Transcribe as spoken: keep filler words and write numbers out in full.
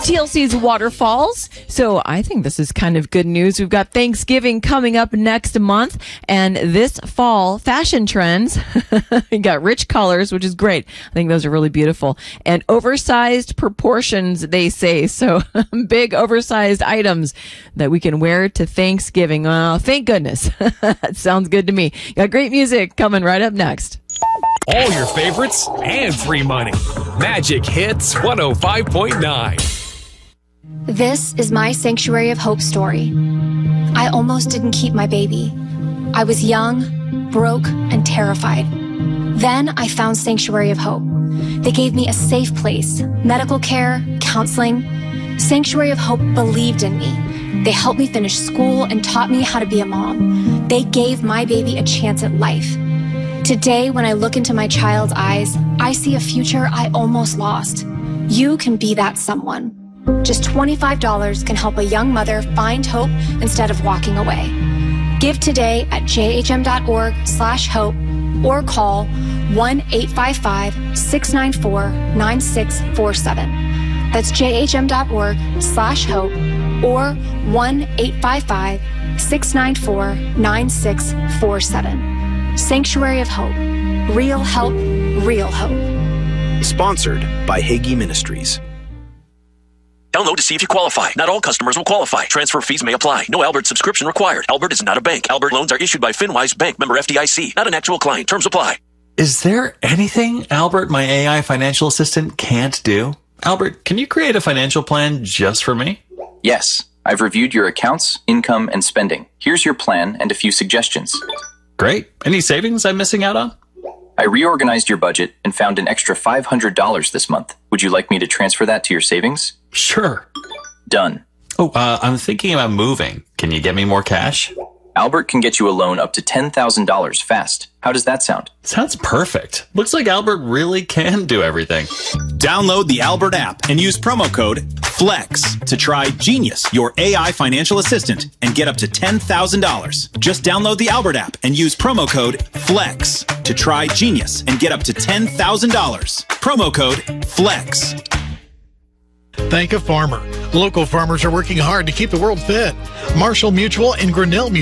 T L C's waterfalls. So I think this is kind of good news. We've got Thanksgiving coming up next month, and this fall fashion trends. You got rich colors, which is great. I think those are really beautiful, and oversized proportions, they say. So big oversized items that we can wear to Thanksgiving. Well, thank goodness. That sounds good to me. Got great music coming right up next. All your favorites and free money. Magic Hits one oh five point nine. This is my Sanctuary of Hope story. I almost didn't keep my baby. I was young, broke, and terrified. Then I found Sanctuary of Hope. They gave me a safe place, medical care, counseling. Sanctuary of Hope believed in me. They helped me finish school and taught me how to be a mom. They gave my baby a chance at life. Today, when I look into my child's eyes, I see a future I almost lost. You can be that someone. Just twenty-five dollars can help a young mother find hope instead of walking away. Give today at jhm.org slash hope or call one eight five five, six nine four, nine six four seven. That's jhm.org slash hope or one eight five five, six nine four, nine six four seven. Sanctuary of Hope. Real help, real hope. Sponsored by Hagee Ministries. Download to see if you qualify. Not all customers will qualify. Transfer fees may apply. No Albert subscription required. Albert is not a bank. Albert loans are issued by FinWise Bank, member F D I C. Not an actual client. Terms apply. Is there anything Albert, my A I financial assistant, can't do? Albert, can you create a financial plan just for me? Yes. I've reviewed your accounts, income, and spending. Here's your plan and a few suggestions. Great. Any savings I'm missing out on? I reorganized your budget and found an extra five hundred dollars this month. Would you like me to transfer that to your savings? Sure. Done. Oh, uh, I'm thinking about moving. Can you get me more cash? Albert can get you a loan up to ten thousand dollars fast. How does that sound? Sounds perfect. Looks like Albert really can do everything. Download the Albert app and use promo code FLEX to try Genius, your A I financial assistant, and get up to ten thousand dollars. Just download the Albert app and use promo code FLEX to try Genius and get up to ten thousand dollars. Promo code FLEX. Thank a farmer. Local farmers are working hard to keep the world fed. Marshall Mutual and Grinnell Mutual